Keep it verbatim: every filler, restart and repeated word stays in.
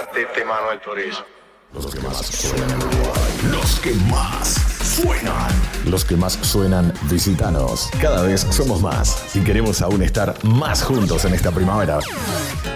Tete Manuel Turizo. Los que más suenan. Los que más suenan. Los que más suenan, visítanos. Cada vez somos más y queremos aún estar más juntos en esta primavera.